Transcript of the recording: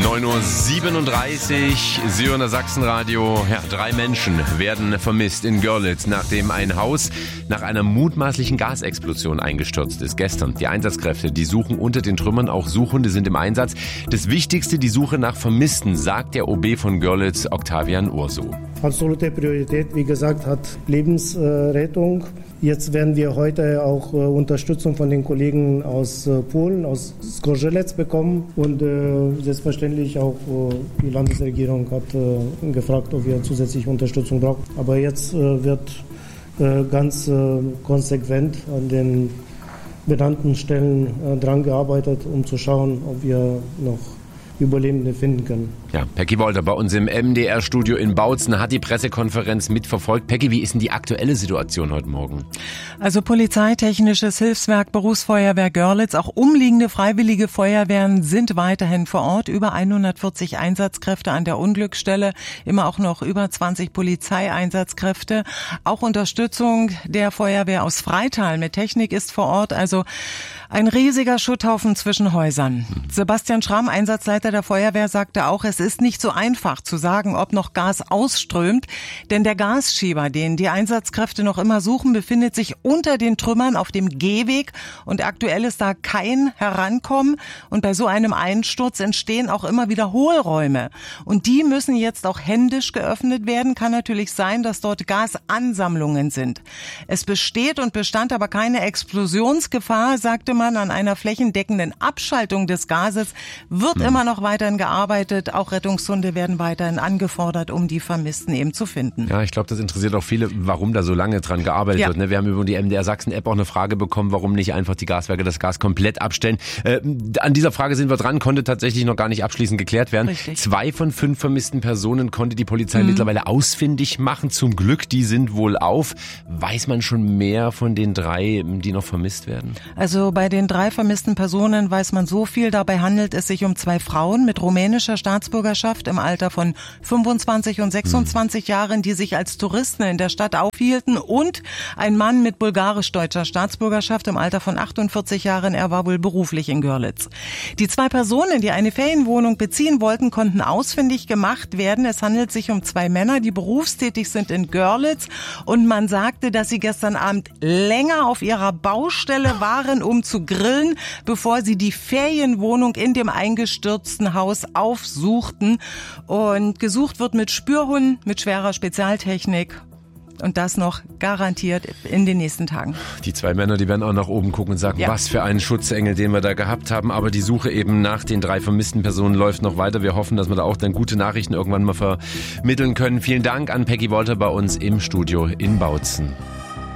9:37 Uhr, Sie hören das Sachsenradio. Ja, 3 Menschen werden vermisst in Görlitz, nachdem ein Haus nach einer mutmaßlichen Gasexplosion eingestürzt ist. Gestern. Die Einsatzkräfte, die suchen unter den Trümmern, auch Suchhunde sind im Einsatz. Das Wichtigste, die Suche nach Vermissten, sagt der OB von Görlitz, Octavian Urso. Absolute Priorität, wie gesagt, hat Lebensrettung. Jetzt werden wir heute auch Unterstützung von den Kollegen aus Polen, aus Zgorzelec bekommen. Und selbstverständlich auch die Landesregierung hat gefragt, ob wir zusätzliche Unterstützung brauchen. Aber jetzt wird ganz konsequent an den benannten Stellen dran gearbeitet, um zu schauen, ob wir noch Überlebende finden können. Ja, Peggy Wolter bei uns im MDR-Studio in Bautzen hat die Pressekonferenz mitverfolgt. Peggy, wie ist denn die aktuelle Situation heute Morgen? Also Polizeitechnisches Hilfswerk Berufsfeuerwehr Görlitz, auch umliegende freiwillige Feuerwehren sind weiterhin vor Ort. Über 140 Einsatzkräfte an der Unglücksstelle, immer auch noch über 20 Polizeieinsatzkräfte. Auch Unterstützung der Feuerwehr aus Freital mit Technik ist vor Ort. Also ein riesiger Schutthaufen zwischen Häusern. Sebastian Schramm, Einsatzleiter der Feuerwehr, sagte auch, es ist nicht so einfach zu sagen, ob noch Gas ausströmt, denn der Gasschieber, den die Einsatzkräfte noch immer suchen, befindet sich unter den Trümmern auf dem Gehweg und aktuell ist da kein Herankommen und bei so einem Einsturz entstehen auch immer wieder Hohlräume und die müssen jetzt auch händisch geöffnet werden. Kann natürlich sein, dass dort Gasansammlungen sind. Es besteht und bestand aber keine Explosionsgefahr, sagte man. An einer flächendeckenden Abschaltung des Gases wird immer noch weiterhin gearbeitet. Auch Rettungshunde werden weiterhin angefordert, um die Vermissten eben zu finden. Ja, ich glaube, das interessiert auch viele, warum da so lange dran gearbeitet wird. Wir haben über die MDR Sachsen-App auch eine Frage bekommen, warum nicht einfach die Gaswerke das Gas komplett abstellen. An dieser Frage sind wir dran, konnte tatsächlich noch gar nicht abschließend geklärt werden. Richtig. 2 von 5 vermissten Personen konnte die Polizei mittlerweile ausfindig machen. Zum Glück, die sind wohl auf. Weiß man schon mehr von den 3, die noch vermisst werden? Also bei den 3 vermissten Personen weiß man so viel. Dabei handelt es sich um 2 Frauen mit rumänischer Staatsbürgerschaft im Alter von 25 und 26 Jahren, die sich als Touristen in der Stadt aufhielten und ein Mann mit bulgarisch-deutscher Staatsbürgerschaft im Alter von 48 Jahren. Er war wohl beruflich in Görlitz. Die 2 Personen, die eine Ferienwohnung beziehen wollten, konnten ausfindig gemacht werden. Es handelt sich um 2 Männer, die berufstätig sind in Görlitz und man sagte, dass sie gestern Abend länger auf ihrer Baustelle waren, um zu grillen, bevor sie die Ferienwohnung in dem eingestürzten Haus aufsuchten. Und gesucht wird mit Spürhunden, mit schwerer Spezialtechnik. Und das noch garantiert in den nächsten Tagen. Die 2 Männer, die werden auch nach oben gucken und sagen, was für einen Schutzengel, den wir da gehabt haben. Aber die Suche eben nach den 3 vermissten Personen läuft noch weiter. Wir hoffen, dass wir da auch dann gute Nachrichten irgendwann mal vermitteln können. Vielen Dank an Peggy Wolter bei uns im Studio in Bautzen.